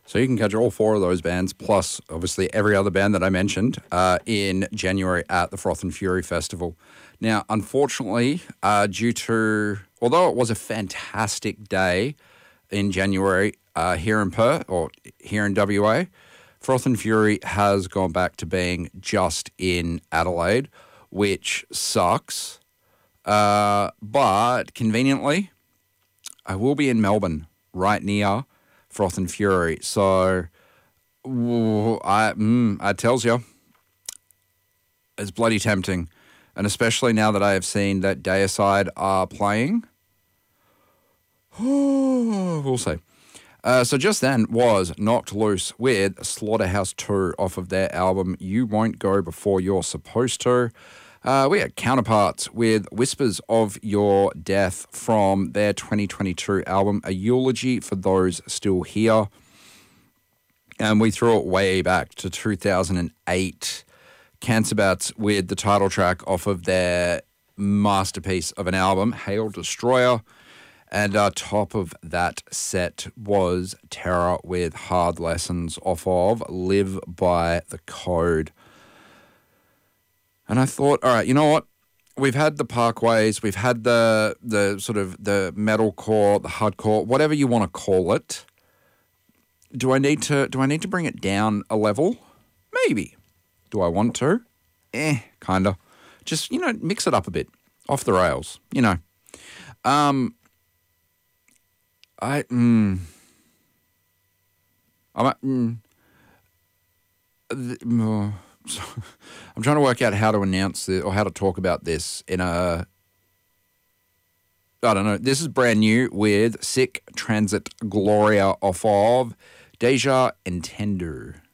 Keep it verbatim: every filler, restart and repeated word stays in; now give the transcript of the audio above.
So you can catch all four of those bands, plus obviously every other band that I mentioned, uh, in January at the Froth and Fury Festival. Now, unfortunately, uh, due to, although it was a fantastic day in January uh, here in Perth, or here in W A, Froth and Fury has gone back to being just in Adelaide, which sucks. Uh, but conveniently, I will be in Melbourne, right near Froth and Fury. So, ooh, I mm, I tells you, it's bloody tempting. And especially now that I have seen that Deicide are playing. We'll see. Uh, so just then was Knocked Loose with Slaughterhouse two off of their album You Won't Go Before You're Supposed To. Uh, we had Counterparts with Whispers of Your Death from their twenty twenty-two album, A Eulogy for Those Still Here. And we threw it way back to two thousand eight. Cancerbats with the title track off of their masterpiece of an album, Hail Destroyer. And uh, top of that set was Terror with Hard Lessons off of Live by the Code. And I thought, all right, you know what? We've had the Parkways, we've had the the sort of the metalcore, the hardcore, whatever you want to call it. Do I need to do I need to bring it down a level? Maybe. Do I want to? Eh, kinda. Just, you know, mix it up a bit. Off the rails, you know. Um I mm, I'm mm, the, oh, so, I'm trying to work out how to announce this or how to talk about this in a. I don't know. This is brand new with Sick Transit Gloria off of Deja Intender.